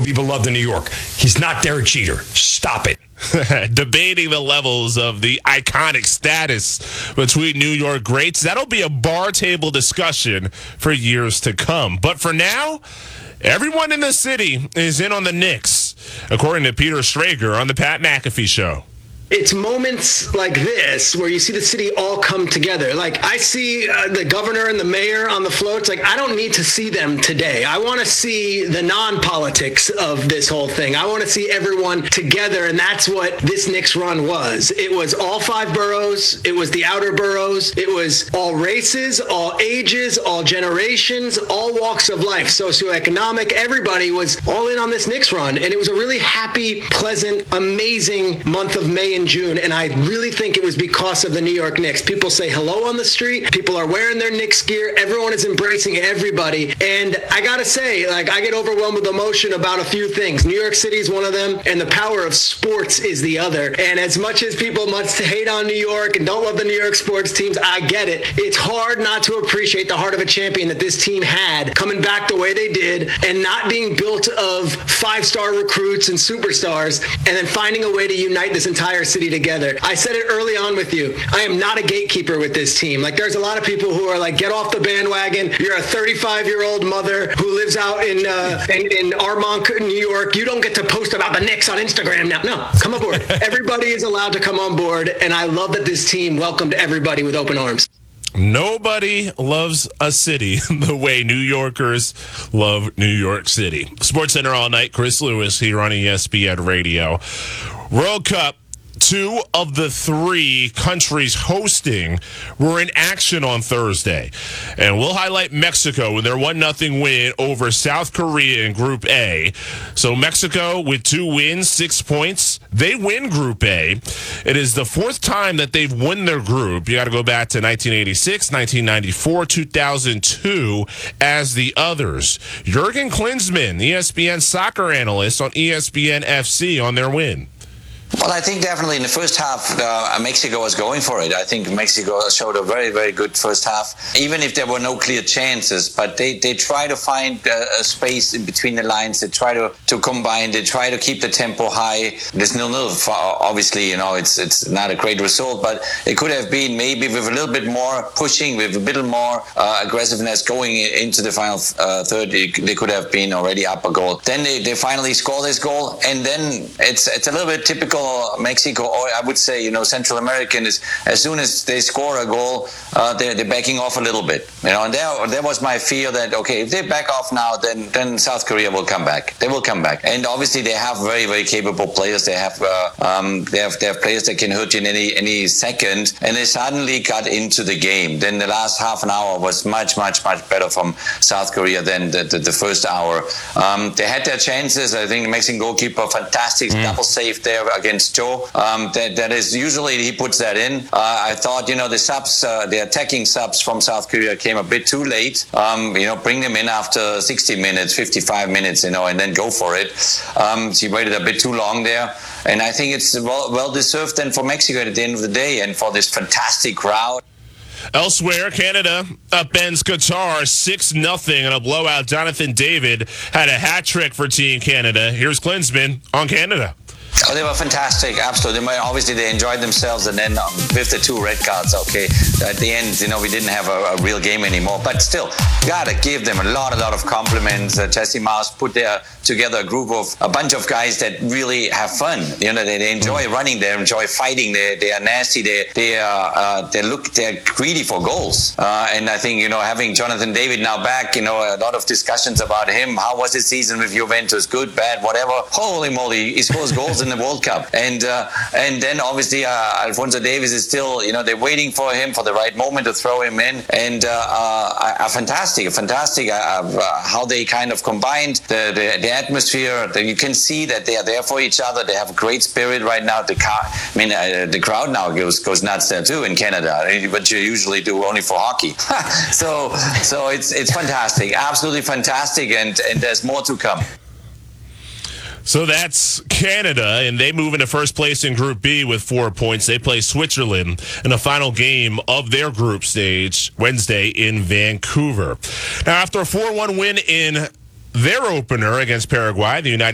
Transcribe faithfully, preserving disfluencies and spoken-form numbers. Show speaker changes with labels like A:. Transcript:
A: people love the New York. He's not Derek Jeter. Stop it.
B: Debating the levels of the iconic status between New York greats. That'll be a bar table discussion for years to come. But for now, everyone in the city is in on the Knicks, according to Peter Strager on the Pat McAfee Show.
C: It's moments like this where you see the city all come together. Like, I see uh, the governor and the mayor on the floats. Like, I don't need to see them today. I want to see the non-politics of this whole thing. I want to see everyone together, and that's what this Knicks run was. It was all five boroughs. It was the outer boroughs. It was all races, all ages, all generations, all walks of life, socioeconomic. Everybody was all in on this Knicks run, and it was a really happy, pleasant, amazing month of May in June, and I really think it was because of the New York Knicks. People say hello on the street. People are wearing their Knicks gear. Everyone is embracing everybody. And I gotta say, like, I get overwhelmed with emotion about a few things. New York City is one of them, and the power of sports is the other. And as much as people must hate on New York and don't love the New York sports teams, I get it. It's hard not to appreciate the heart of a champion that this team had, coming back the way they did, and not being built of five-star recruits and superstars, and then finding a way to unite this entire city together. I said it early on with you. I am not a gatekeeper with this team. Like, there's a lot of people who are like, get off the bandwagon. You're a thirty-five-year-old mother who lives out in, uh, in in Armonk, New York. You don't get to post about the Knicks on Instagram now. No, come aboard. Everybody is allowed to come on board, and I love that this team welcomed everybody with open arms.
B: Nobody loves a city the way New Yorkers love New York City. Sports Center all night. Chris Lewis here on E S P N Radio. World Cup. Two of the three countries hosting were in action on Thursday. And we'll highlight Mexico with their one nothing win over South Korea in Group A. So Mexico with two wins, six points. They win Group A. It is the fourth time that they've won their group. You got to go back to nineteen eighty-six, nineteen ninety-four, two thousand two as the others. Jurgen Klinsmann, E S P N soccer analyst on E S P N F C on their win.
D: Well, I think definitely in the first half, uh, Mexico was going for it. I think Mexico showed a very, very good first half, even if there were no clear chances. But they, they try to find uh, a space in between the lines. They try to, to combine. They try to keep the tempo high. This nil-nil, obviously, you know, it's it's not a great result, but it could have been maybe with a little bit more pushing, with a little more uh, aggressiveness going into the final uh, third. They could have been already up a goal. Then they, they finally score this goal, and then it's it's a little bit typical Mexico, or I would say, you know, Central American is, as soon as they score a goal, uh, they're, they're backing off a little bit. You know, and there, there was my fear that, okay, if they back off now, then, then South Korea will come back. They will come back. And obviously they have very, very capable players. They have, uh, um, they have, they have players that can hurt you in any, any second. And they suddenly got into the game. Then the last half an hour was much, much, much better from South Korea than the, the, the first hour. Um, they had their chances. I think the Mexican goalkeeper, fantastic mm. double save there against Joe. Um, that, that is usually he puts that in. Uh, I thought, you know, the subs, uh, the attacking subs from South Korea came a bit too late. Um, you know, bring them in after sixty minutes, fifty-five minutes, you know, and then go for it. Um, she waited a bit too long there. And I think it's well, well deserved then for Mexico at the end of the day and for this fantastic crowd.
B: Elsewhere, Canada upends Qatar six nothing in a blowout. Jonathan David had a hat trick for Team Canada. Here's Klinsmann on Canada.
D: Oh, they were fantastic, absolutely. Obviously, they enjoyed themselves, and then um, with the two red cards, okay, at the end, you know, we didn't have a, a real game anymore. But still, gotta give them a lot, a lot of compliments. Uh, Jesse Mouse put their, together a group of a bunch of guys that really have fun. You know, they, they enjoy running, they enjoy fighting, they they are nasty, they they are uh, they look they're greedy for goals. Uh, and I think, you know, having Jonathan David now back, you know, a lot of discussions about him. How was his season with Juventus? Good, bad, whatever. Holy moly, he scores goals in the World Cup, and uh, and then obviously uh, Alphonso Davies is still, you know, they're waiting for him for the right moment to throw him in, and uh, uh, a fantastic, fantastic uh, uh, how they kind of combined the the, the atmosphere. The, you can see that they are there for each other. They have a great spirit right now. The car, I mean, uh, the crowd now goes goes nuts there too in Canada, but you usually do only for hockey. so so it's it's fantastic, absolutely fantastic, and and there's more to come.
B: So that's Canada, and they move into first place in Group B with four points. They play Switzerland in the final game of their group stage Wednesday in Vancouver. Now, after a four one win in their opener against Paraguay, the United